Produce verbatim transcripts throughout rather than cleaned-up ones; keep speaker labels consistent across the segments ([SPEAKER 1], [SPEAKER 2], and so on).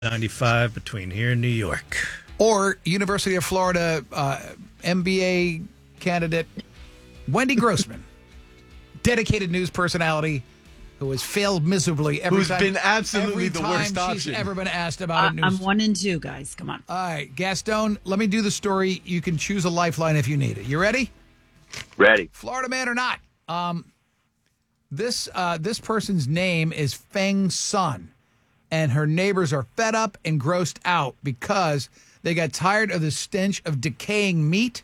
[SPEAKER 1] ninety-five between here and New York.
[SPEAKER 2] Or University of Florida uh, M B A candidate Wendy Grossman, dedicated news personality who has failed miserably every
[SPEAKER 3] Who's
[SPEAKER 2] time.
[SPEAKER 3] been absolutely
[SPEAKER 2] every
[SPEAKER 3] the
[SPEAKER 2] time
[SPEAKER 3] worst
[SPEAKER 2] she's
[SPEAKER 3] option.
[SPEAKER 2] ever been asked about
[SPEAKER 4] Uh,
[SPEAKER 2] a news.
[SPEAKER 4] I'm one and two, guys. Come on.
[SPEAKER 2] All right, Gaston, let me do the story. You can choose a lifeline if you need it. You ready?
[SPEAKER 5] Ready.
[SPEAKER 2] Florida man or not. Um, this uh, this person's name is Feng Sun, and her neighbors are fed up and grossed out because they got tired of the stench of decaying meat,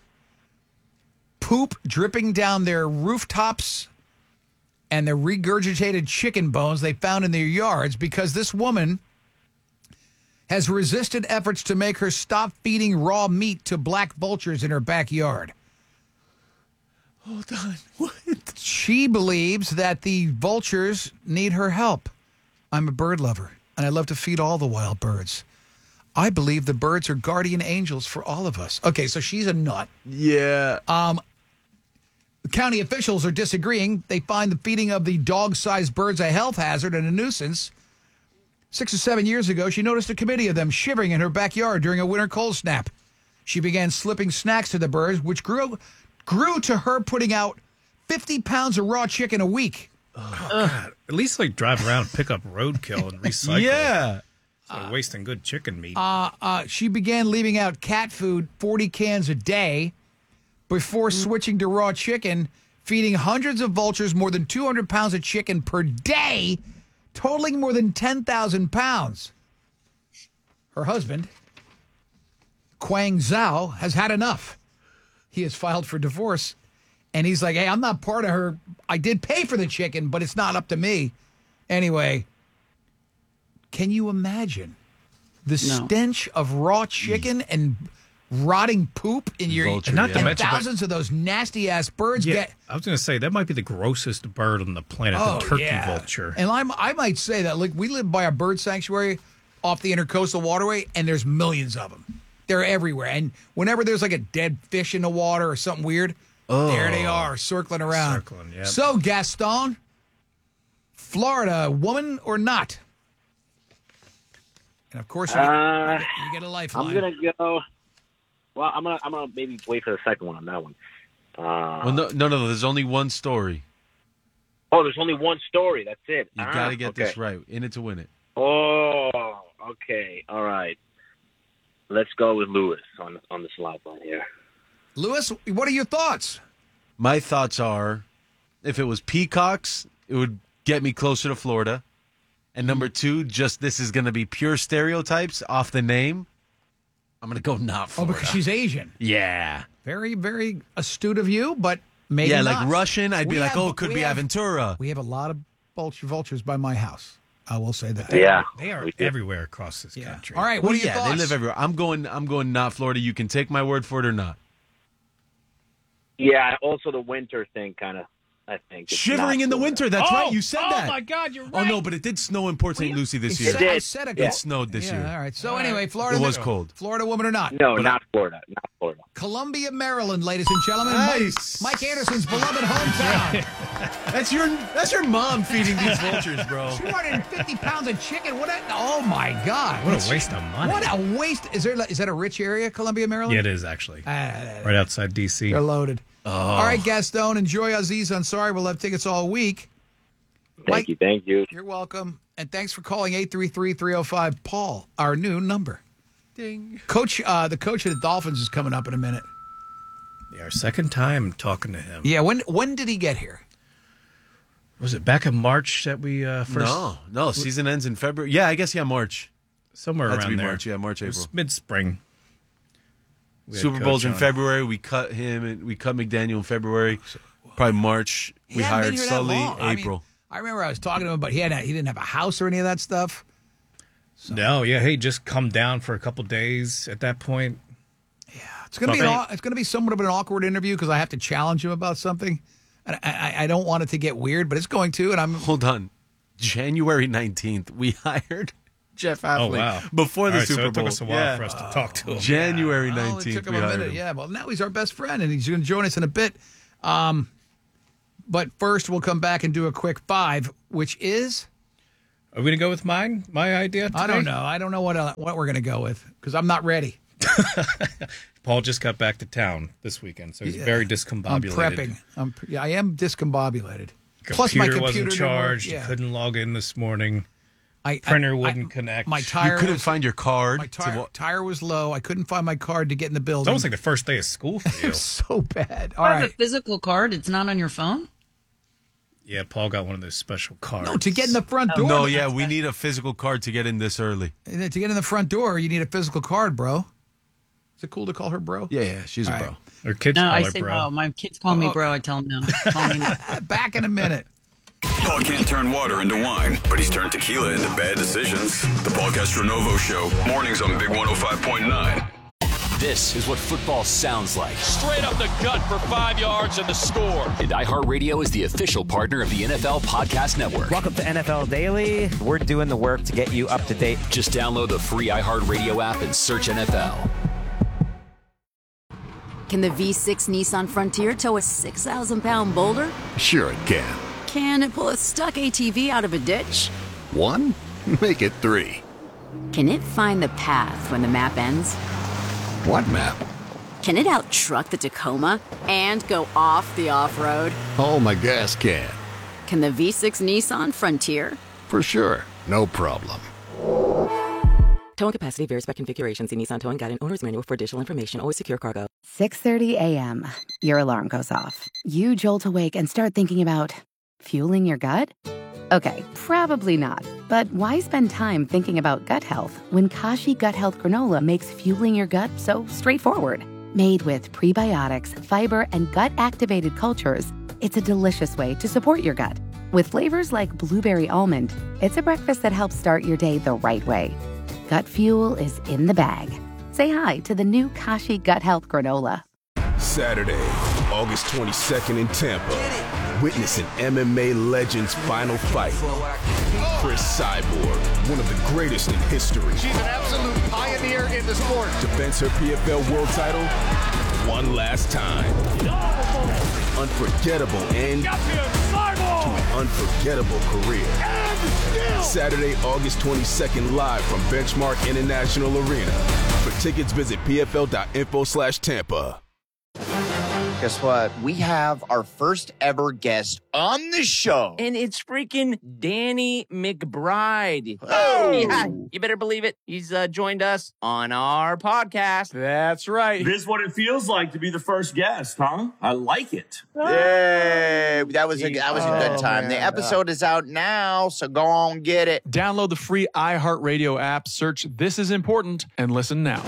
[SPEAKER 2] poop dripping down their rooftops, and the regurgitated chicken bones they found in their yards because this woman has resisted efforts to make her stop feeding raw meat to black vultures in her backyard.
[SPEAKER 3] Hold on. What?
[SPEAKER 2] She believes that the vultures need her help. I'm a bird lover, and I love to feed all the wild birds. I believe the birds are guardian angels for all of us. Okay, so she's a nut.
[SPEAKER 3] Yeah.
[SPEAKER 2] Um, county officials are disagreeing. They find the feeding of the dog-sized birds a health hazard and a nuisance. Six or seven years ago, she noticed a committee of them shivering in her backyard during a winter cold snap. She began slipping snacks to the birds, which grew grew to her putting out fifty pounds of raw chicken a week.
[SPEAKER 1] Oh, God. At least like drive around, pick up roadkill, and recycle.
[SPEAKER 3] Yeah.
[SPEAKER 1] So wasting good chicken meat.
[SPEAKER 2] Uh, uh, she began leaving out cat food, forty cans a day, before switching to raw chicken, feeding hundreds of vultures more than two hundred pounds of chicken per day, totaling more than ten thousand pounds. Her husband, Quang Zhao, has had enough. He has filed for divorce, and he's like, hey, I'm not part of her. I did pay for the chicken, but it's not up to me. Anyway, can you imagine the
[SPEAKER 4] No.
[SPEAKER 2] stench of raw chicken and rotting poop in your
[SPEAKER 3] Vulture,
[SPEAKER 2] and
[SPEAKER 1] Not to
[SPEAKER 3] yeah.
[SPEAKER 1] mention,
[SPEAKER 2] thousands of those nasty ass birds
[SPEAKER 1] yeah,
[SPEAKER 2] get
[SPEAKER 1] I was going to say, that might be the grossest bird on the planet,
[SPEAKER 2] oh
[SPEAKER 1] the turkey
[SPEAKER 2] yeah.
[SPEAKER 1] vulture.
[SPEAKER 2] And I'm, I might say that like we live by a bird sanctuary off the Intercoastal Waterway, and there's millions of them. They're everywhere, and whenever there's like a dead fish in the water or something weird,
[SPEAKER 3] Oh.
[SPEAKER 2] there they are circling around.
[SPEAKER 1] Circling, yep.
[SPEAKER 2] So Gaston, Florida woman or not? And of course, you,
[SPEAKER 5] Uh,
[SPEAKER 2] get, you get a lifeline.
[SPEAKER 5] I'm gonna go. Well, I'm gonna I'm gonna maybe wait for the second one on that one. Uh,
[SPEAKER 3] Well, no, no, no. There's only one story.
[SPEAKER 5] oh, there's only one story. That's it.
[SPEAKER 3] You
[SPEAKER 5] Ah,
[SPEAKER 3] got to get
[SPEAKER 5] okay.
[SPEAKER 3] this right. In it to win it.
[SPEAKER 5] Oh, okay. All right. Let's go with Lewis on on this lifeline here.
[SPEAKER 2] Lewis, what are your thoughts?
[SPEAKER 3] My thoughts are, if it was peacocks, it would get me closer to Florida. And number two, just this is going to be pure stereotypes off the name. I'm going to go not
[SPEAKER 2] Oh,
[SPEAKER 3] Florida.
[SPEAKER 2] because she's Asian.
[SPEAKER 3] Yeah.
[SPEAKER 2] Very, very astute of you, but maybe
[SPEAKER 3] Yeah,
[SPEAKER 2] not.
[SPEAKER 3] like Russian, I'd be
[SPEAKER 2] We
[SPEAKER 3] like,
[SPEAKER 2] have-
[SPEAKER 3] oh, it could
[SPEAKER 2] we
[SPEAKER 3] be
[SPEAKER 2] have-
[SPEAKER 3] Aventura.
[SPEAKER 2] We have a lot of vulture vultures by my house. I will say that.
[SPEAKER 5] Yeah.
[SPEAKER 1] They are
[SPEAKER 5] We do.
[SPEAKER 1] everywhere across this
[SPEAKER 2] Yeah.
[SPEAKER 1] country.
[SPEAKER 2] All right.
[SPEAKER 3] Well,
[SPEAKER 2] What are your
[SPEAKER 3] yeah,
[SPEAKER 2] thoughts?
[SPEAKER 3] they live everywhere. I'm going. I'm going not Florida. You can take my word for it or not.
[SPEAKER 5] Yeah. Also, the winter thing, kind of. I think it's
[SPEAKER 3] Shivering
[SPEAKER 5] not
[SPEAKER 3] in the
[SPEAKER 5] Florida.
[SPEAKER 3] winter. That's
[SPEAKER 1] Oh,
[SPEAKER 3] right. You said
[SPEAKER 1] oh
[SPEAKER 3] that.
[SPEAKER 1] my God, you're
[SPEAKER 3] Oh
[SPEAKER 1] right.
[SPEAKER 3] no, but it did snow in Port Saint Lucie this
[SPEAKER 2] He
[SPEAKER 3] year.
[SPEAKER 2] said-
[SPEAKER 5] It
[SPEAKER 2] I
[SPEAKER 5] did.
[SPEAKER 2] said a
[SPEAKER 5] Yeah.
[SPEAKER 2] good.
[SPEAKER 3] It snowed this
[SPEAKER 2] Yeah,
[SPEAKER 3] year.
[SPEAKER 2] all right. So
[SPEAKER 1] All right.
[SPEAKER 2] anyway, Florida.
[SPEAKER 3] It was cold.
[SPEAKER 2] Florida woman or not?
[SPEAKER 5] No,
[SPEAKER 3] But
[SPEAKER 5] not Florida. Not Florida.
[SPEAKER 2] Columbia, Maryland, ladies and gentlemen.
[SPEAKER 3] Nice.
[SPEAKER 2] Mike, Mike Anderson's beloved hometown.
[SPEAKER 3] That's your. That's your mom feeding these vultures, bro.
[SPEAKER 2] two hundred fifty pounds of chicken. What? A, oh my God!
[SPEAKER 1] What a waste of money.
[SPEAKER 2] What a waste! Is there? Is that a rich area, Columbia, Maryland?
[SPEAKER 1] Yeah, it is, actually.
[SPEAKER 2] Ah,
[SPEAKER 1] Right outside D C
[SPEAKER 2] they're loaded.
[SPEAKER 3] Oh.
[SPEAKER 2] All right, Gaston. Enjoy Aziz Ansari. We'll have tickets all week.
[SPEAKER 5] Thank
[SPEAKER 2] Mike-
[SPEAKER 5] you. Thank you.
[SPEAKER 2] You're welcome. And thanks for calling eight three three, three oh five, Paul, our new number.
[SPEAKER 3] Ding.
[SPEAKER 2] Coach, uh, the coach of the Dolphins is coming up in a minute.
[SPEAKER 1] Yeah, our second time talking to him.
[SPEAKER 2] Yeah, when when did he get here?
[SPEAKER 1] Was it back in March that we uh, first?
[SPEAKER 3] No, no. Season ends in February. Yeah, I guess yeah, March.
[SPEAKER 1] Somewhere
[SPEAKER 3] Had to
[SPEAKER 1] around
[SPEAKER 3] be
[SPEAKER 1] there.
[SPEAKER 3] March. Yeah, March,
[SPEAKER 1] It was
[SPEAKER 3] April.
[SPEAKER 1] mid-spring. We had
[SPEAKER 3] Super
[SPEAKER 1] Coach
[SPEAKER 3] Bowl's in
[SPEAKER 1] on.
[SPEAKER 3] February. We cut him. And we cut McDaniel in February. Probably March.
[SPEAKER 2] He
[SPEAKER 3] We
[SPEAKER 2] hadn't been
[SPEAKER 3] hired
[SPEAKER 2] here that
[SPEAKER 3] Sully.
[SPEAKER 2] long. I mean,
[SPEAKER 3] April.
[SPEAKER 2] I remember I was talking to him, but he had he didn't have a house or any of that stuff.
[SPEAKER 1] No, yeah, hey, just come down for a couple days at that point.
[SPEAKER 2] It's gonna be an,
[SPEAKER 1] Okay.
[SPEAKER 2] au- it's gonna be somewhat of an awkward interview because I have to challenge him about something, and I, I, I don't want it to get weird, but it's going to, and I'm
[SPEAKER 3] Hold on. January nineteenth, we hired Jeff Affleck
[SPEAKER 1] Oh, wow.
[SPEAKER 3] before the
[SPEAKER 1] All right,
[SPEAKER 3] Super
[SPEAKER 1] so it
[SPEAKER 3] Bowl.
[SPEAKER 1] took us a while
[SPEAKER 3] yeah.
[SPEAKER 1] for us to talk to him.
[SPEAKER 3] January
[SPEAKER 2] Well, it
[SPEAKER 3] nineteenth,
[SPEAKER 2] took him
[SPEAKER 3] we
[SPEAKER 2] a
[SPEAKER 3] hired
[SPEAKER 2] minute.
[SPEAKER 3] him.
[SPEAKER 2] Yeah, well, now he's our best friend, and he's going to join us in a bit. Um, but first, we'll come back and do a quick five, which is
[SPEAKER 1] Are we going to go with mine? My idea today?
[SPEAKER 2] I don't know. I don't know what uh, what we're going to go with because I'm not ready.
[SPEAKER 1] Paul just got back to town this weekend, so he's
[SPEAKER 2] Yeah.
[SPEAKER 1] very
[SPEAKER 2] I'm
[SPEAKER 1] discombobulated.
[SPEAKER 2] prepping. I'm, yeah, I am discombobulated.
[SPEAKER 1] Computer
[SPEAKER 2] Plus, my computer
[SPEAKER 1] wasn't
[SPEAKER 2] didn't
[SPEAKER 1] charged.
[SPEAKER 2] work. Yeah.
[SPEAKER 1] Couldn't log in this morning.
[SPEAKER 2] I,
[SPEAKER 1] Printer
[SPEAKER 2] I-
[SPEAKER 1] wouldn't
[SPEAKER 2] I-
[SPEAKER 1] connect.
[SPEAKER 2] My
[SPEAKER 1] You
[SPEAKER 2] tire
[SPEAKER 3] You couldn't
[SPEAKER 2] was,
[SPEAKER 3] find your card.
[SPEAKER 2] my
[SPEAKER 3] to
[SPEAKER 2] tire,
[SPEAKER 3] wa-
[SPEAKER 2] tire was low. I couldn't find my card to get in the building.
[SPEAKER 1] It's almost like the first day of school for
[SPEAKER 2] it
[SPEAKER 1] you.
[SPEAKER 2] was so bad. All
[SPEAKER 4] I have
[SPEAKER 2] right.
[SPEAKER 4] a physical card. It's not on your phone?
[SPEAKER 1] Yeah, Paul got one of those special cards.
[SPEAKER 2] No, to get in the front door.
[SPEAKER 3] no, yeah, we need a physical card to get in this early.
[SPEAKER 2] To get in the front door, you need a physical card, bro. Is it cool to call her bro?
[SPEAKER 3] Yeah, yeah, she's
[SPEAKER 2] All
[SPEAKER 3] a
[SPEAKER 2] right.
[SPEAKER 3] bro.
[SPEAKER 1] Or kids
[SPEAKER 4] No,
[SPEAKER 1] call
[SPEAKER 4] I
[SPEAKER 1] her
[SPEAKER 4] say
[SPEAKER 1] bro.
[SPEAKER 4] bro. My kids call me
[SPEAKER 2] Oh.
[SPEAKER 4] bro. I tell them no. Call me no.
[SPEAKER 2] Back in a minute.
[SPEAKER 6] Paul can't turn water into wine, but he's turned tequila into bad decisions. The Paul Castronovo Show, mornings on Big one oh five point nine.
[SPEAKER 7] This is what football sounds like.
[SPEAKER 8] Straight up the gut for five yards and the score.
[SPEAKER 7] And iHeartRadio is the official partner of the N F L Podcast Network.
[SPEAKER 9] Welcome to N F L Daily. We're doing the work to get you up to date.
[SPEAKER 7] Just download the free iHeartRadio app and search N F L.
[SPEAKER 10] Can the V six Nissan Frontier tow a six thousand pound boulder?
[SPEAKER 11] Sure it can.
[SPEAKER 10] Can it pull a stuck A T V out of a ditch?
[SPEAKER 11] One? Make it three.
[SPEAKER 10] Can it find the path when the map ends?
[SPEAKER 11] What map?
[SPEAKER 10] Can it out-truck the Tacoma and go off the off-road?
[SPEAKER 11] Oh, my gas can.
[SPEAKER 10] Can the V six Nissan Frontier?
[SPEAKER 11] For sure. No problem.
[SPEAKER 12] Towing capacity varies by configuration. See Nissan Towing Guide and Owner's Manual for additional information. Always secure cargo.
[SPEAKER 13] six thirty a.m. Your alarm goes off. You jolt awake and start thinking about fueling your gut? Okay, probably not. But why spend time thinking about gut health when Kashi Gut Health Granola makes fueling your gut so straightforward? Made with prebiotics, fiber, and gut-activated cultures, it's a delicious way to support your gut. With flavors like blueberry almond, it's a breakfast that helps start your day the right way. Gut fuel is in the bag. Say hi to the new Kashi Gut Health Granola.
[SPEAKER 14] Saturday, August twenty-second in Tampa. Witness an M M A legend's final fight. Chris Cyborg, one of the greatest in history.
[SPEAKER 15] She's an absolute pioneer in the sport.
[SPEAKER 14] Defends her P F L world title one last time. Unforgettable end to an unforgettable career. Saturday, August twenty-second, live from Benchmark International Arena. For tickets, visit pfl.info slash Tampa.
[SPEAKER 16] Guess what? We have our first ever guest on the show.
[SPEAKER 17] And it's freaking Danny McBride.
[SPEAKER 16] Oh.
[SPEAKER 17] Yeah, you better believe it. He's uh, joined us on our podcast.
[SPEAKER 18] That's right.
[SPEAKER 19] This is what it feels like to be the first guest, huh? I like it.
[SPEAKER 16] Yay! That was a that was a good
[SPEAKER 18] Oh,
[SPEAKER 16] time.
[SPEAKER 18] man.
[SPEAKER 16] The episode is out now, so go on get it.
[SPEAKER 18] Download the free iHeartRadio app, search This Is Important, and listen now.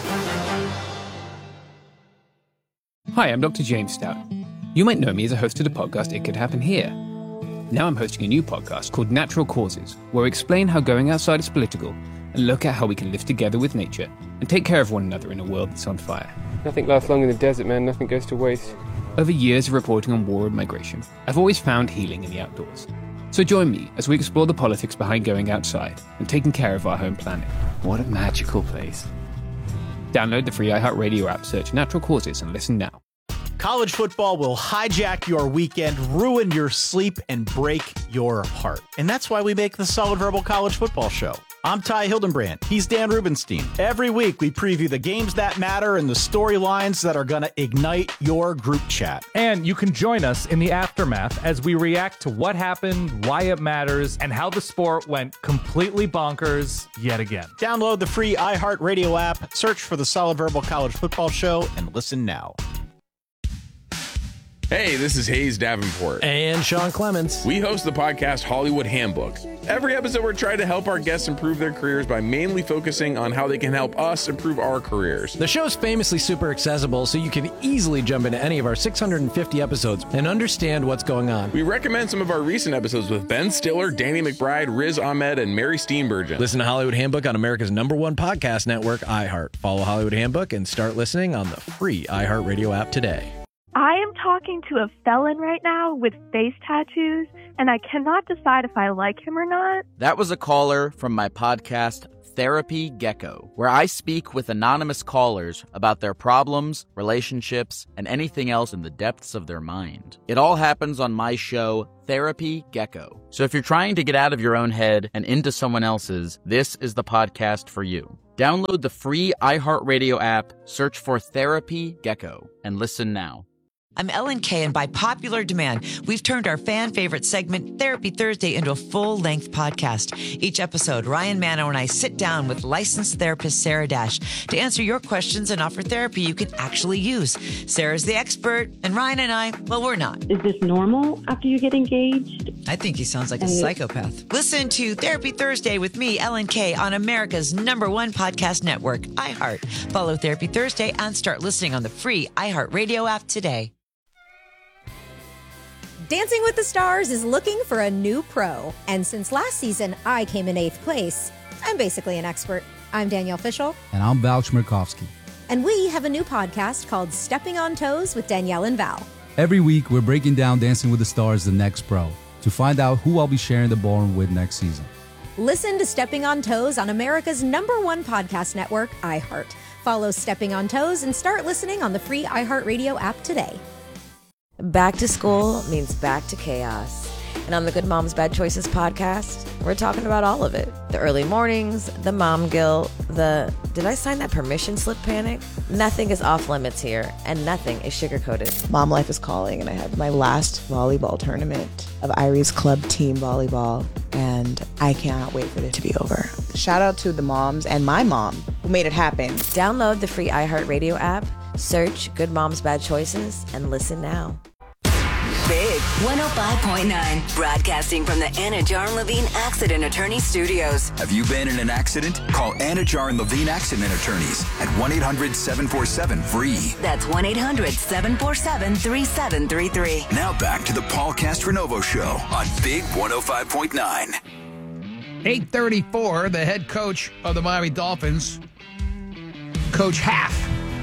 [SPEAKER 20] Hi, I'm Doctor James Stout. You might know me as a host of the podcast It Could Happen Here. Now I'm hosting a new podcast called Natural Causes, where I explain how going outside is political and look at how we can live together with nature and take care of one another in a world that's on fire.
[SPEAKER 21] Nothing lasts long in the desert, man. Nothing goes to waste.
[SPEAKER 20] Over years of reporting on war and migration, I've always found healing in the outdoors. So join me as we explore the politics behind going outside and taking care of our home planet. What a magical place. Download the free iHeartRadio app, search Natural Causes, and listen now.
[SPEAKER 22] College football will hijack your weekend, ruin your sleep, and break your heart. And that's why we make the Solid Verbal College Football Show. I'm Ty Hildenbrand. He's Dan Rubenstein. Every week, we preview the games that matter and the storylines that are going to ignite your group chat.
[SPEAKER 23] And you can join us in the aftermath as we react to what happened, why it matters, and how the sport went completely bonkers yet again.
[SPEAKER 22] Download the free iHeartRadio app, search for the Solid Verbal College Football Show, and listen now.
[SPEAKER 24] Hey, this is Hayes Davenport.
[SPEAKER 22] And Sean Clemens.
[SPEAKER 24] We host the podcast Hollywood Handbook. Every episode, we're trying to help our guests improve their careers by mainly focusing on how they can help us improve our careers.
[SPEAKER 22] The show's famously super accessible, so you can easily jump into any of our six hundred fifty episodes and understand what's going on.
[SPEAKER 24] We recommend some of our recent episodes with Ben Stiller, Danny McBride, Riz Ahmed, and Mary Steenburgen.
[SPEAKER 22] Listen to Hollywood Handbook on America's number one podcast network, iHeart. Follow Hollywood Handbook and start listening on the free iHeartRadio app today.
[SPEAKER 25] I am talking to a felon right now with face tattoos, and I cannot decide if I like him or not.
[SPEAKER 26] That was a caller from my podcast,
[SPEAKER 17] Therapy Gecko, where I speak with anonymous callers about their problems, relationships, and anything else in the depths of their mind. It all happens on my show, Therapy Gecko. So if you're trying to get out of your own head and into someone else's, this is the podcast for you. Download the free iHeartRadio app, search for Therapy Gecko, and listen now.
[SPEAKER 1] I'm Ellen Kay, and by popular demand, we've turned our fan favorite segment, Therapy Thursday, into a full-length podcast. Each episode, Ryan Manno and I sit down with licensed therapist Sarah Dash to answer your questions and offer therapy you can actually use. Sarah's the expert, and Ryan and I, well, we're not.
[SPEAKER 2] Is this normal after you get engaged?
[SPEAKER 1] I think he sounds like a
[SPEAKER 2] And you-
[SPEAKER 1] psychopath. Listen to Therapy Thursday with me, Ellen Kay, on America's number one podcast network, iHeart. Follow Therapy Thursday and start listening on the free iHeartRadio app today.
[SPEAKER 3] Dancing with the Stars is looking for a new pro. And since last season, I came in eighth place. I'm basically an expert. I'm Danielle Fishel.
[SPEAKER 4] And I'm Val Chmerkovskiy.
[SPEAKER 3] And we have a new podcast called Stepping on Toes with Danielle and Val.
[SPEAKER 4] Every week, we're breaking down Dancing with the Stars, the next pro, to find out who I'll be sharing the ballroom with next season.
[SPEAKER 3] Listen to Stepping on Toes on America's number one podcast network, iHeart. Follow Stepping on Toes and start listening on the free iHeartRadio app today.
[SPEAKER 5] Back to school means back to chaos. And on the Good Moms Bad Choices podcast, we're talking about all of it. The early mornings, the mom guilt, the did I sign that permission slip panic? Nothing is off limits here, and nothing is sugar-coated.
[SPEAKER 26] Mom life is calling, and I had my last volleyball tournament of Irie's club team volleyball, and I cannot wait for it to be over. Shout out to the moms and my mom who made it happen.
[SPEAKER 5] Download the free iHeartRadio app, search Good Moms Bad Choices, and listen now.
[SPEAKER 27] Big one oh five point nine, broadcasting from the Anna Jarn Levine Accident Attorney Studios.
[SPEAKER 6] Have you been in an accident? Call Anna Jarn Levine Accident Attorneys at one eight hundred seven four seven free.
[SPEAKER 27] That's one eight hundred seven four seven three seven three three.
[SPEAKER 6] Now back to the Paul Castronovo Show on Big one oh five point nine.
[SPEAKER 28] eight thirty-four, the head coach of the Miami Dolphins, Coach Half,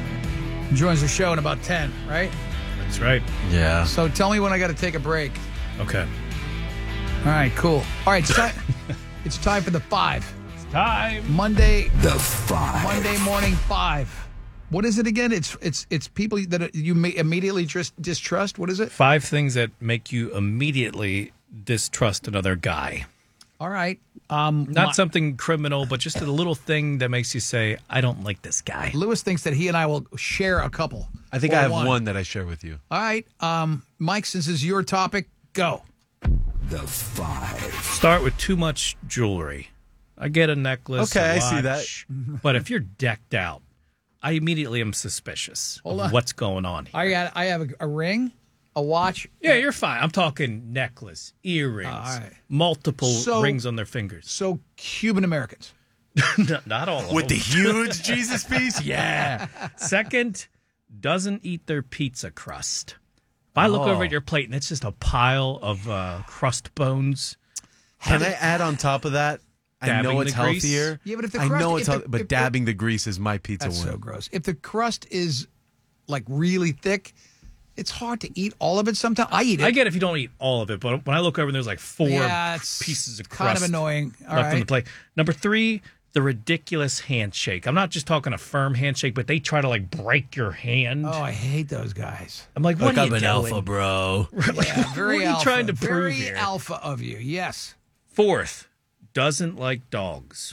[SPEAKER 28] joins the show in about ten, right?
[SPEAKER 29] That's right.
[SPEAKER 28] Yeah. So tell me when I got to take a break.
[SPEAKER 29] Okay.
[SPEAKER 28] All right, cool. All right, it's time, it's time for the five.
[SPEAKER 29] It's time.
[SPEAKER 28] Monday.
[SPEAKER 6] The five.
[SPEAKER 28] Monday morning five. What is it again? It's it's it's people that you may immediately just distrust. What is it?
[SPEAKER 29] Five things that make you immediately distrust another guy.
[SPEAKER 28] All right. Um,
[SPEAKER 29] Not
[SPEAKER 28] my,
[SPEAKER 29] something criminal, but just a little thing that makes you say, I don't like this guy.
[SPEAKER 28] Lewis thinks that he and I will share a couple.
[SPEAKER 30] I think I have one. one that I share with you.
[SPEAKER 28] All right. Um, Mike, since it's your topic, go.
[SPEAKER 6] The five.
[SPEAKER 29] Start with too much jewelry. I get a necklace.
[SPEAKER 30] Okay,
[SPEAKER 29] a
[SPEAKER 30] I see that.
[SPEAKER 29] But if you're decked out, I immediately am suspicious
[SPEAKER 28] Hold
[SPEAKER 29] of
[SPEAKER 28] on.
[SPEAKER 29] what's going on here.
[SPEAKER 28] I got. I have a, a ring, a watch.
[SPEAKER 29] Yeah, you're fine. I'm talking necklace, earrings,
[SPEAKER 28] All right.
[SPEAKER 29] multiple
[SPEAKER 28] So-
[SPEAKER 29] rings on their fingers.
[SPEAKER 28] So Cuban Americans.
[SPEAKER 29] not, not all of
[SPEAKER 30] With
[SPEAKER 29] them.
[SPEAKER 30] the huge Jesus piece?
[SPEAKER 29] Yeah. Second, doesn't eat their pizza crust. If I look
[SPEAKER 30] Oh.
[SPEAKER 29] over at your plate and it's just a pile of uh, crust bones.
[SPEAKER 30] Can I add on top of that? I
[SPEAKER 29] Dabbing
[SPEAKER 30] know it's
[SPEAKER 29] the grease?
[SPEAKER 30] healthier.
[SPEAKER 28] Yeah, but if the
[SPEAKER 30] I
[SPEAKER 28] crust-
[SPEAKER 30] know it's
[SPEAKER 28] if the-
[SPEAKER 30] healthy, but
[SPEAKER 28] if-
[SPEAKER 30] dabbing the grease is my pizza
[SPEAKER 28] That's
[SPEAKER 30] win.
[SPEAKER 28] so gross. If the crust is like really thick, it's hard to eat all of it. Sometimes I eat it.
[SPEAKER 29] I get if you don't eat all of it, but when I look over and there's like four
[SPEAKER 28] Yeah, it's
[SPEAKER 29] pieces of
[SPEAKER 28] kind
[SPEAKER 29] crust
[SPEAKER 28] of annoying. All
[SPEAKER 29] left on the
[SPEAKER 28] right.
[SPEAKER 29] plate. Number three, the ridiculous handshake. I'm not just talking a firm handshake, but they try to like break your hand.
[SPEAKER 28] Oh, I hate those guys.
[SPEAKER 29] I'm like, what
[SPEAKER 30] Like
[SPEAKER 29] are
[SPEAKER 30] I'm
[SPEAKER 29] you
[SPEAKER 30] an
[SPEAKER 29] doing?
[SPEAKER 30] alpha, bro.
[SPEAKER 28] Yeah, very
[SPEAKER 29] What are you
[SPEAKER 28] alpha.
[SPEAKER 29] trying to prove
[SPEAKER 28] very
[SPEAKER 29] here?
[SPEAKER 28] alpha of you. Yes.
[SPEAKER 29] Fourth, doesn't like dogs.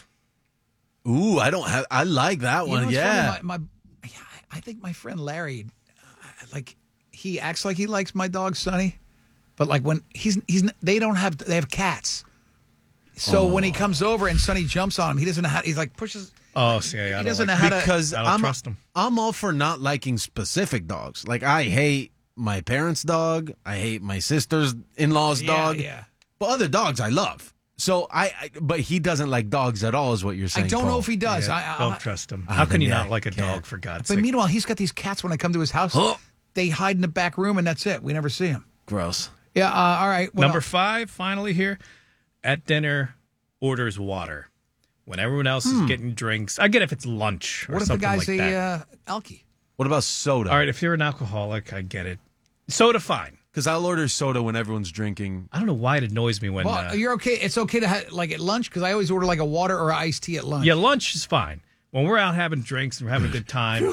[SPEAKER 30] Ooh, I don't have. I like that
[SPEAKER 28] You
[SPEAKER 30] one.
[SPEAKER 28] know what's
[SPEAKER 30] Yeah.
[SPEAKER 28] funny? My, my, I think my friend Larry, uh, like, he acts like he likes my dog Sonny, but like when he's he's they don't have they have cats, so
[SPEAKER 30] Oh.
[SPEAKER 28] when he comes over and Sonny jumps on him, he doesn't know how. He's like pushes.
[SPEAKER 29] Oh, see, I
[SPEAKER 28] he
[SPEAKER 29] don't
[SPEAKER 28] doesn't
[SPEAKER 29] like
[SPEAKER 28] know how to.
[SPEAKER 30] because
[SPEAKER 29] I don't
[SPEAKER 30] I'm
[SPEAKER 29] trust him.
[SPEAKER 30] I'm all for not liking specific dogs. Like I hate my parents' dog. I hate my sister's in-laws'
[SPEAKER 28] Yeah,
[SPEAKER 30] dog.
[SPEAKER 28] yeah.
[SPEAKER 30] But other dogs I love. So I, I, but he doesn't like dogs at all, is what you're
[SPEAKER 28] I
[SPEAKER 30] saying.
[SPEAKER 28] don't
[SPEAKER 30] Paul.
[SPEAKER 28] know if he does.
[SPEAKER 29] Yeah,
[SPEAKER 28] I, I,
[SPEAKER 29] don't
[SPEAKER 28] I,
[SPEAKER 29] trust him.
[SPEAKER 30] Ah,
[SPEAKER 29] How can
[SPEAKER 30] then
[SPEAKER 29] you
[SPEAKER 30] yeah,
[SPEAKER 29] not like a
[SPEAKER 30] can't.
[SPEAKER 29] dog, for God's
[SPEAKER 28] But
[SPEAKER 29] sake?
[SPEAKER 28] meanwhile, he's got these cats. When I come to his house,
[SPEAKER 30] Huh?
[SPEAKER 28] they hide in the back room, and that's it. We never see him.
[SPEAKER 30] Gross.
[SPEAKER 28] Yeah. Uh, all right. What
[SPEAKER 29] Number
[SPEAKER 28] else?
[SPEAKER 29] five, finally here, at dinner, orders water. When everyone else
[SPEAKER 28] Hmm.
[SPEAKER 29] is getting drinks. I get if it's lunch or
[SPEAKER 28] What if the
[SPEAKER 29] something
[SPEAKER 28] guy's
[SPEAKER 29] like
[SPEAKER 28] a
[SPEAKER 29] that.
[SPEAKER 28] uh, alky?
[SPEAKER 30] What about soda?
[SPEAKER 29] All right, if you're an alcoholic, I get it. Soda, fine.
[SPEAKER 30] Because I'll order soda when everyone's drinking.
[SPEAKER 29] I don't know why it annoys me when.
[SPEAKER 28] Well,
[SPEAKER 29] uh,
[SPEAKER 28] you're okay. It's okay to have, like at lunch because I always order like a water or an iced tea at lunch.
[SPEAKER 29] Yeah, lunch is fine. When we're out having drinks and we're having a good time.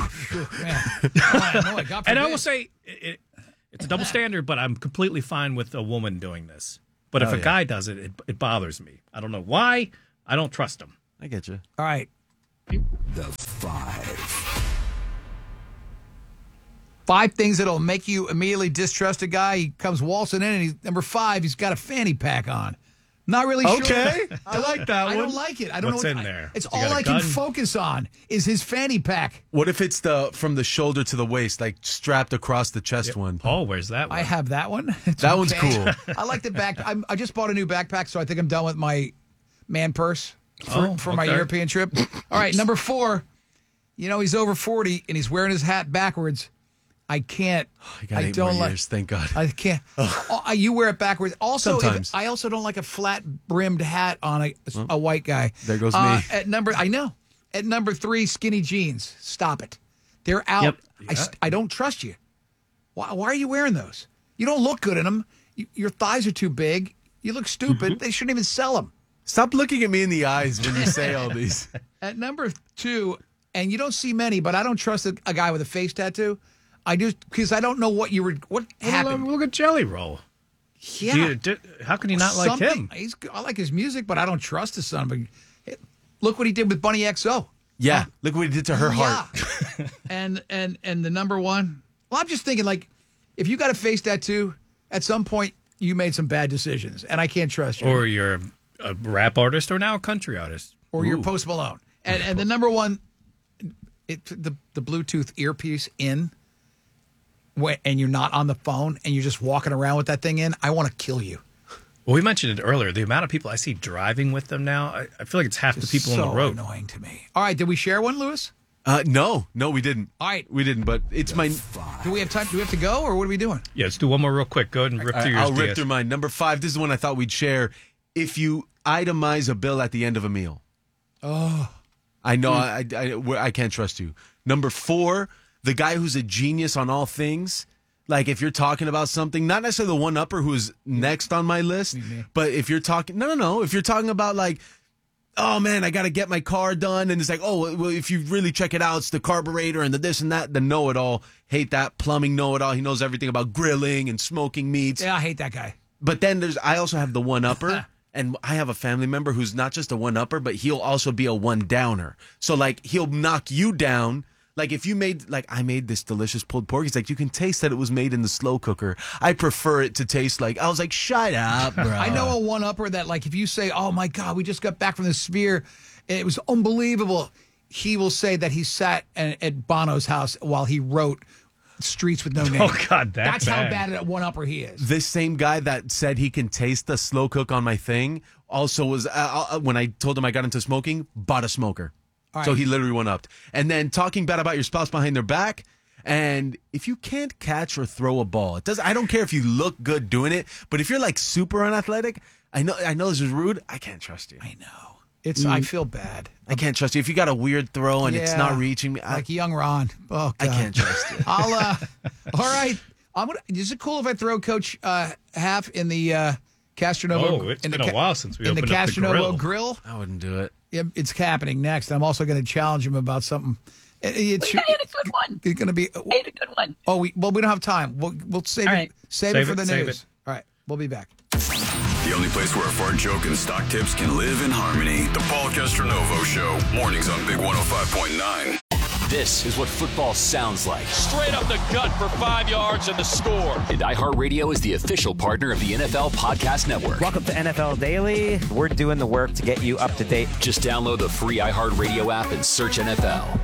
[SPEAKER 29] And I will say, it, it, it's a double standard, but I'm completely fine with a woman doing this. But if
[SPEAKER 30] Oh,
[SPEAKER 29] a
[SPEAKER 30] yeah.
[SPEAKER 29] guy does it, it, it bothers me. I don't know why. I don't trust him.
[SPEAKER 30] I get you.
[SPEAKER 28] All right.
[SPEAKER 7] The five.
[SPEAKER 28] Five things that'll make you immediately distrust a guy. He comes waltzing in, and he's number five. He's got a fanny pack on. Not really sure.
[SPEAKER 30] Okay. I like that
[SPEAKER 28] I
[SPEAKER 30] one.
[SPEAKER 28] don't like it. I don't
[SPEAKER 29] What's
[SPEAKER 28] know
[SPEAKER 29] in
[SPEAKER 28] what,
[SPEAKER 29] there?
[SPEAKER 28] It's
[SPEAKER 29] You
[SPEAKER 28] all
[SPEAKER 29] got a
[SPEAKER 28] I can
[SPEAKER 29] gun?
[SPEAKER 28] focus on is his fanny pack.
[SPEAKER 30] What if it's the from the shoulder to the waist, like strapped across the chest one?
[SPEAKER 29] Paul, where's that one?
[SPEAKER 28] I have that one. It's
[SPEAKER 30] That one's
[SPEAKER 28] okay.
[SPEAKER 30] cool.
[SPEAKER 28] I like the back. I'm, I just bought a new backpack, so I think I'm done with my man purse for,
[SPEAKER 29] Oh,
[SPEAKER 28] for my
[SPEAKER 29] okay.
[SPEAKER 28] European trip. All right, number four. You know, he's over forty, and he's wearing his hat backwards. I can't.
[SPEAKER 30] I got
[SPEAKER 28] I
[SPEAKER 30] eight
[SPEAKER 28] don't
[SPEAKER 30] more
[SPEAKER 28] like.
[SPEAKER 30] years, thank God.
[SPEAKER 28] I can't. Oh, you wear it backwards. Also, if-
[SPEAKER 30] Sometimes.
[SPEAKER 28] I also don't like a flat brimmed hat on a, a white guy.
[SPEAKER 30] There goes
[SPEAKER 28] Uh,
[SPEAKER 30] me.
[SPEAKER 28] At number, I know. At number three, skinny jeans. Stop it. They're out.
[SPEAKER 29] Yep.
[SPEAKER 28] I, st- I don't trust you. Why, why are you wearing those? You don't look good in them. You, your thighs are too big. You look stupid. They shouldn't even sell them.
[SPEAKER 30] Stop looking at me in the eyes when you say all these.
[SPEAKER 28] At number two, and you don't see many, but I don't trust a, a guy with a face tattoo. I just because I don't know what you were what happened.
[SPEAKER 29] Look, look at Jelly Roll.
[SPEAKER 28] Yeah.
[SPEAKER 29] Do you- do- how can you not like
[SPEAKER 28] Something-
[SPEAKER 29] him?
[SPEAKER 28] He's, I like his music, but I don't trust his son. But hey, look what he did with Bunny X O.
[SPEAKER 30] Yeah, look what he did to her heart.
[SPEAKER 28] Yeah. and and and the number one. Well, I'm just thinking like, if you got a face tattoo, at some point you made some bad decisions, and I can't trust you.
[SPEAKER 29] Or you're a, a rap artist or now a country artist.
[SPEAKER 28] Or you're Post Malone. And and the number one, it, the the Bluetooth earpiece in. When, and you're not on the phone, and you're just walking around with that thing in. I want to kill you.
[SPEAKER 29] Well, we mentioned it earlier. The amount of people I see driving with them now, I, I feel like it's half the people
[SPEAKER 28] so
[SPEAKER 29] on the road.
[SPEAKER 28] Annoying to me. All right, did we share one, Lewis?
[SPEAKER 30] Uh, no, no, we didn't.
[SPEAKER 28] All right,
[SPEAKER 30] we didn't. But it's my.
[SPEAKER 28] Do we have time? Do we have to go, or what are we doing?
[SPEAKER 29] Yeah, let's do one more real quick. Go ahead and rip
[SPEAKER 30] I,
[SPEAKER 29] through yours.
[SPEAKER 30] I'll rip
[SPEAKER 29] Diaz.
[SPEAKER 30] through mine. Number five. This is the one I thought we'd share. If you itemize a bill at the end of a meal,
[SPEAKER 28] Oh,
[SPEAKER 30] I know I, I I can't trust you. Number four, the guy who's a genius on all things. Like if you're talking about something, not necessarily the one upper who's next on my list, but if you're talking, no, no, no. If you're talking about like, oh man, I got to get my car done, and it's like, oh, well, if you really check it out, it's the carburetor and the this and that. The know-it-all, hate that plumbing know-it-all. He knows everything about grilling and smoking meats.
[SPEAKER 28] yeah, I hate that guy.
[SPEAKER 30] But then there's, I also have the one upper. And I have a family member who's not just a one upper, but he'll also be a one downer. So like he'll knock you down. Like if you made, like I made this delicious pulled pork, he's like, you can taste that it was made in the slow cooker. I prefer it to taste like, I was like, shut up, bro.
[SPEAKER 28] I know a one upper that like if you say, oh my God, we just got back from the Sphere, and it was unbelievable. He will say that he sat at, at Bono's house while he wrote Streets with No Name.
[SPEAKER 29] Oh, God, that
[SPEAKER 28] That's how
[SPEAKER 29] bad.
[SPEAKER 28] bad at one upper he is.
[SPEAKER 30] This same guy that said he can taste the slow cook on my thing also was, uh, uh, when I told him I got into smoking, bought a smoker.
[SPEAKER 28] All
[SPEAKER 30] So
[SPEAKER 28] right.
[SPEAKER 30] he literally went up. And then talking bad about your spouse behind their back. And if you can't catch or throw a ball, it does. I don't care if you look good doing it, but if you're like super unathletic, I know I know this is rude. I can't trust you.
[SPEAKER 28] I know. It's. I feel bad.
[SPEAKER 30] I can't trust you. If you got a weird throw and it's
[SPEAKER 28] Yeah.
[SPEAKER 30] not reaching me, I,
[SPEAKER 28] Like young Ron. Oh, God.
[SPEAKER 30] I can't trust you.
[SPEAKER 28] I'll. Uh, all right. I'm gonna. Is it cool if I throw Coach uh, Half in the uh, Castronovo?
[SPEAKER 29] Oh, it's
[SPEAKER 28] in
[SPEAKER 29] been
[SPEAKER 28] the
[SPEAKER 29] a while since we
[SPEAKER 28] in the
[SPEAKER 29] opened up the
[SPEAKER 28] Castronovo
[SPEAKER 29] grill.
[SPEAKER 28] grill.
[SPEAKER 30] I wouldn't do it.
[SPEAKER 28] Yeah, it's happening next. I'm also going to challenge him about something. It, it should,
[SPEAKER 8] I had a good one.
[SPEAKER 28] It's going to be.
[SPEAKER 8] I had a good one.
[SPEAKER 28] Oh, we well we don't have time. We'll we'll save
[SPEAKER 8] All
[SPEAKER 28] it.
[SPEAKER 8] right.
[SPEAKER 28] Save,
[SPEAKER 29] Save
[SPEAKER 28] it for
[SPEAKER 29] it,
[SPEAKER 28] the
[SPEAKER 29] save
[SPEAKER 28] news.
[SPEAKER 29] it.
[SPEAKER 28] All right, we'll be back.
[SPEAKER 6] The only place where a fart joke and stock tips can live in harmony. The Paul Castronovo Show. Mornings on Big one oh five point nine.
[SPEAKER 9] This is what football sounds like.
[SPEAKER 10] Straight up the gut for five yards and the score.
[SPEAKER 9] And iHeartRadio is the official partner of the N F L Podcast Network.
[SPEAKER 11] Welcome to N F L Daily. We're doing the work to get you up to date.
[SPEAKER 9] Just download the free iHeartRadio app and search N F L.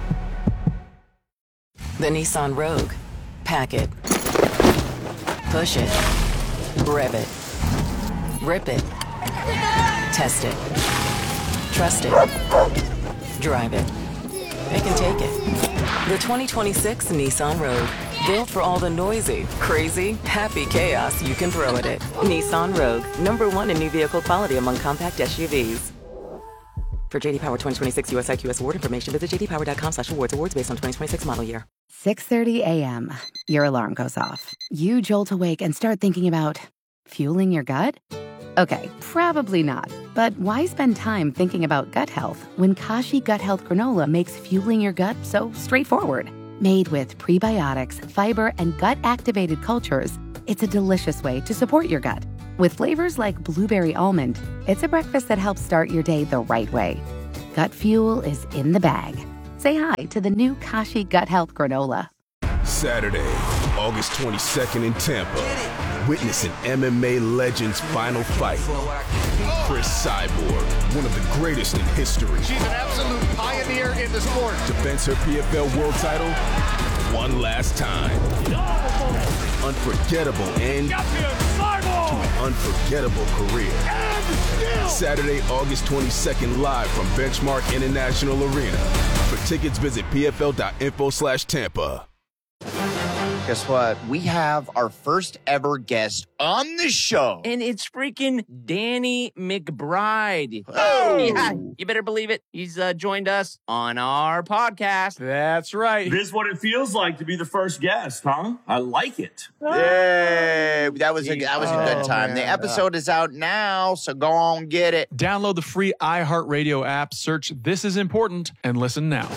[SPEAKER 27] The Nissan Rogue. Pack it. Push it. Rev it. Rip it. Test it. Trust it. Drive it. It can take it. The twenty twenty-six Nissan Rogue. Built for all the noisy, crazy, happy chaos you can throw at it. Nissan Rogue. Number one in new vehicle quality among compact S U Vs. For J D Power twenty twenty-six U S I Q S award information, visit j d power dot com slash awards. Awards based on twenty twenty-six model year.
[SPEAKER 8] six thirty a.m. Your alarm goes off. You jolt awake and start thinking about fueling your gut? Okay, probably not. But why spend time thinking about gut health when Kashi Gut Health Granola makes fueling your gut so straightforward? Made with prebiotics, fiber, and gut-activated cultures, it's a delicious way to support your gut. With flavors like blueberry almond, it's a breakfast that helps start your day the right way. Gut fuel is in the bag. Say hi to the new Kashi Gut Health Granola.
[SPEAKER 12] Saturday, August twenty-second in Tampa. Witness an M M A legend's final fight. Chris Cyborg, one of the greatest in history.
[SPEAKER 13] She's an absolute pioneer in the sport.
[SPEAKER 12] Defends her P F L world title one last time. Unforgettable end to an unforgettable career. Saturday, August twenty-second, live from Benchmark International Arena. For tickets, visit pfl.info slash Tampa.
[SPEAKER 14] Guess what? We have our first ever guest on the show.
[SPEAKER 15] And it's freaking Danny McBride.
[SPEAKER 14] Oh!
[SPEAKER 15] Yeah, you better believe it. He's uh, joined us on our podcast.
[SPEAKER 16] That's right.
[SPEAKER 18] This is what it feels like to be the first guest, huh? I like it.
[SPEAKER 14] Yay! That was a, that was a good time.
[SPEAKER 16] Oh,
[SPEAKER 14] the episode is out now, so go on, get it.
[SPEAKER 16] Download the free iHeartRadio app, search This Is Important, and listen now.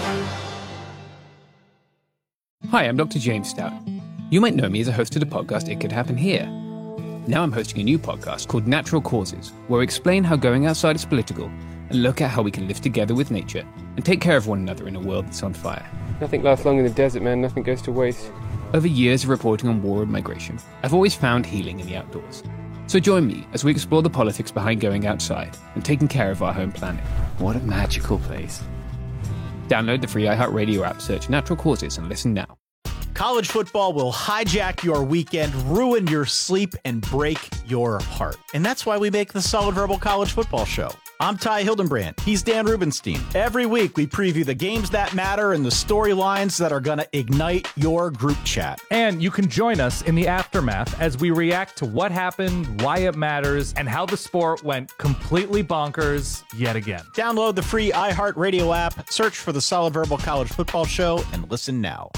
[SPEAKER 19] Hi, I'm Doctor James Stout. You might know me as a host of the podcast It Could Happen Here. Now I'm hosting a new podcast called Natural Causes, where I explain how going outside is political and look at how we can live together with nature and take care of one another in a world that's on fire.
[SPEAKER 20] Nothing lasts long in the desert, man. Nothing goes to waste.
[SPEAKER 19] Over years of reporting on war and migration, I've always found healing in the outdoors. So join me as we explore the politics behind going outside and taking care of our home planet. What a magical place. Download the free iHeartRadio app, search Natural Causes, and listen now.
[SPEAKER 22] College football will hijack your weekend, ruin your sleep, and break your heart. And that's why we make the Solid Verbal College Football Show. I'm Ty Hildenbrand. He's Dan Rubenstein. Every week, we preview the games that matter and the storylines that are going to ignite your group chat.
[SPEAKER 23] And you can join us in the aftermath as we react to what happened, why it matters, and how the sport went completely bonkers yet again.
[SPEAKER 22] Download the free iHeartRadio app, search for the Solid Verbal College Football Show, and listen now.